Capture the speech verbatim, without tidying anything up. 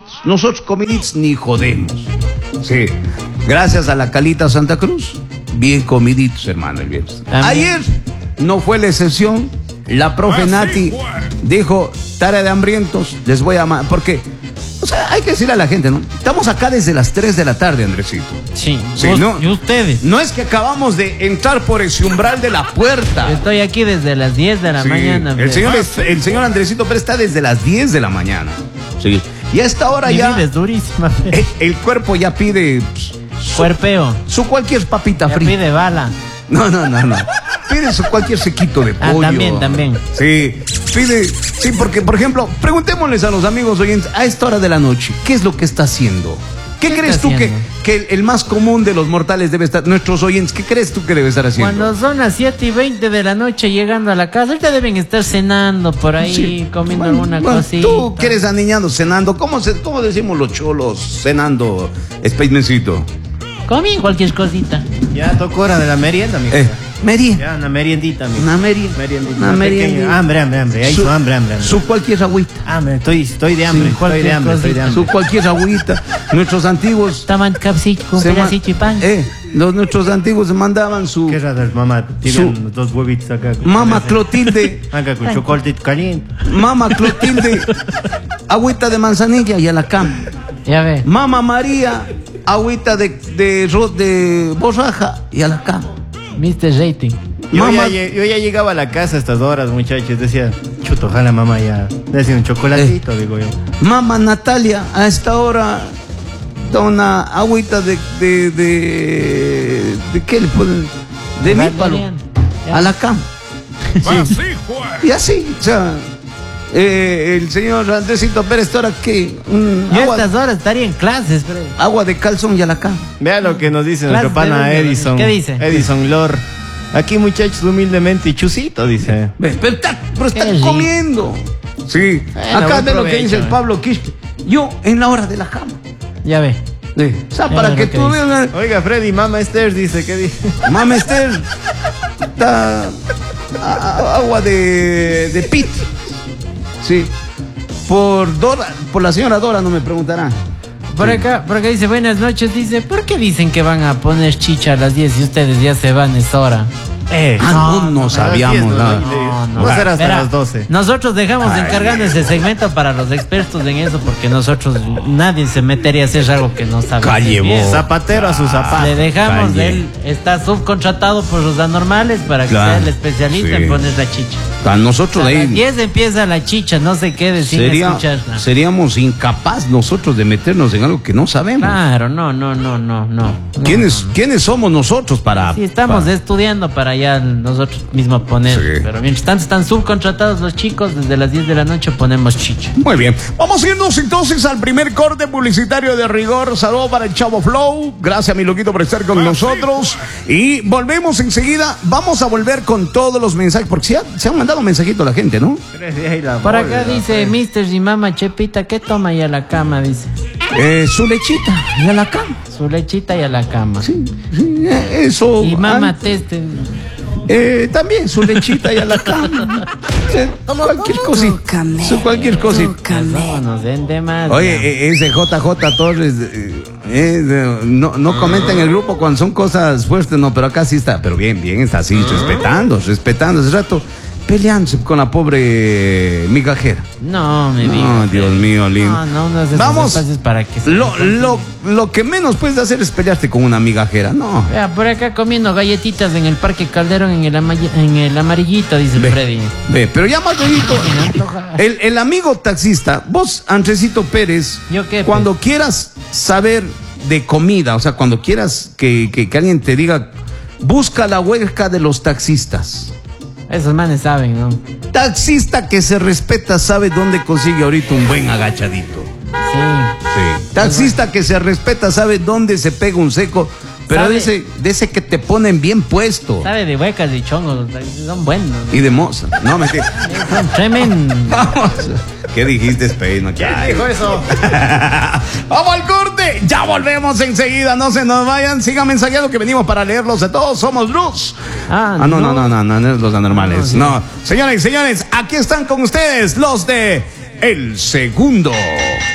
Nosotros comiditos ni jodemos. Sí. Gracias a la Calita Santa Cruz, bien comiditos, hermano, el viernes. Ayer no fue la excepción. La profe ah, Nati sí, dijo, tarea de hambrientos, les voy a amar. Porque, o sea, hay que decirle a la gente, ¿no? Estamos acá desde las tres de la tarde, Andresito. Sí, sí vos, no, y ustedes. No es que acabamos de entrar por ese umbral de la puerta. Estoy aquí desde las diez de la sí, mañana. El señor, es, el señor Andresito Pérez está desde las diez de la mañana. Sí. Y a esta hora Mi ya... vida es durísima. El, el cuerpo ya pide... Su, Cuerpeo. Su cualquier papita ya frita. Pide bala. No, no, no, no. Pide su cualquier sequito de pollo. Ah, también, también. Sí, pide, sí, porque, por ejemplo, preguntémosles a los amigos oyentes, a esta hora de la noche, ¿qué es lo que está haciendo? ¿Qué, ¿Qué crees tú que, que el, el más común de los mortales debe estar, nuestros oyentes, qué crees tú que debe estar haciendo? Cuando son las siete y veinte de la noche llegando a la casa, ahorita deben estar cenando por ahí, sí, comiendo bueno, alguna bueno, cosita. Tú que eres aniñando, cenando, ¿cómo, se, cómo decimos los cholos, cenando, Spacemencito? Comí cualquier cosita. Ya tocó hora de la merienda, mi eh, merienda. Ya, una meriendita, mi Una merienda. Meriendita. Una merienda. Hambre, hambre, hambre. Ahí su hambre, hambre, hambre. Su cualquier agüita. Hambre, estoy, estoy de hambre. Sí, estoy de hambre, estoy de hambre. Su cualquier agüita. Nuestros antiguos. Taman capsito con pedacito y pan. Eh, los, nuestros antiguos mandaban su. Qué raro, mamá. Tienen dos huevitos acá. Mamá Clotilde. Acá con chocolate caliente. Mamá Clotilde. Agüita de manzanilla y a la cama. Ya ve. Mamá María. Agüita de, de, de, de borraja y a la cama. mister Rating. Yo, Mamá, ya, yo ya llegaba a la casa a estas horas, muchachos. Decía, chuto, ojalá mamá ya. Decía un chocolatito, eh. digo yo. Mamá Natalia, a esta hora da una agüita de. ¿De, de, de qué le ponen? De mi palo. A la cama. Sí. Y así, o sea. Eh, el señor Andresito Pérez, ahora que un yo agua, a estas horas estaría en clases, pero... agua de calzón y a la cama. Vea lo que nos dice nuestro pana Edison. ¿Qué dice? Edison Lor. Aquí, muchachos, humildemente y chusito, dice. Pero, pero está, pero está comiendo. Sí. Bueno, acá ve lo que dice el Pablo Quispe. Yo en la hora de la cama. Ya ve. Sí. O sea, ya para que, que tú veas. Oiga, Freddy, Mama Esther dice, ¿qué dice? Mama Esther está agua de, de pit. Sí, por Dora, por la señora Dora no me preguntará. Por sí. acá, por acá dice, buenas noches, dice, ¿por qué dicen que van a poner chicha a las diez y ustedes ya se van a esa hora? Eh, ah, no, no, no sabíamos nada. No, no, no. Será hasta Verá, las doce. Nosotros dejamos Ay, encargando ese segmento para los expertos en eso, porque nosotros, nadie se metería a hacer algo que no sabe. Calle vos. Zapatero a su zapato. Le dejamos, Calle. Él está subcontratado por los anormales para que claro. sea el especialista sí. en poner la chicha. A nosotros o sea, de ahí. A las diez empieza la chicha, no se quede sin Sería, escuchar nada. Seríamos incapaz nosotros de meternos en algo que no sabemos. Claro, no, no, no, no, no. ¿Quiénes, no, no. ¿quiénes somos nosotros para...? Sí, estamos para... estudiando para ya nosotros mismos poner. Sí. Pero mientras tanto están subcontratados los chicos, desde las diez de la noche ponemos chicha. Muy bien. Vamos a irnos entonces al primer corte publicitario de rigor. Saludo para el Chavo Flow. Gracias, mi loquito, por estar con ah, nosotros. Sí. Y volvemos enseguida. Vamos a volver con todos los mensajes, porque se, ha, se han mandado mensajitos a la gente, ¿no? Por acá dice mister y Mama Chepita, ¿qué toma y a la cama? Dice. Eh, su lechita y a la cama. Su lechita y a la cama. Sí, sí eso. Y Mama Teste. Eh, también su lechita y a la cama. Eh, cualquier cosita. Su cualquier cosita. No, nos den de más. Oye, ese J J Torres eh, eh, no, no comenta en el grupo cuando son cosas fuertes, no, pero acá sí está, pero bien, bien, está así, respetando, respetando. Hace rato peleándose con la pobre migajera. No, me digas. No, Dios mío, lindo. No, no, no es Vamos, para que se lo, lo, lo que menos puedes hacer es pelearte con una migajera, no. Vea, por acá comiendo galletitas en el Parque Calderón, en el, en el amarillito, dice ve, Freddy. Ve, pero ya más bonito. El, el amigo taxista, vos, Andresito Pérez, ¿yo qué, cuando pues? quieras saber de comida, o sea, cuando quieras que, que, que alguien te diga, busca la huelga de los taxistas. Esos manes saben, ¿no? Taxista que se respeta sabe dónde consigue ahorita un buen agachadito. Sí. Sí. Taxista que se respeta sabe dónde se pega un seco, pero de ese, de ese que te ponen bien puesto. Sabe de huecas y chongos, son buenos. Y de moza. No, mentira. Son tremendos. Vamos. ¿Qué dijiste, Space? No, ¿quién dijo eso? Vamos al corte. Ya volvemos enseguida. No se nos vayan. Sigan mensajeando que venimos para leerlos de todos. Somos Luz. Ah, ah no, no, no, no, no, no, los anormales. No, sí. no. Señores y señores, aquí están con ustedes los de El Segundo.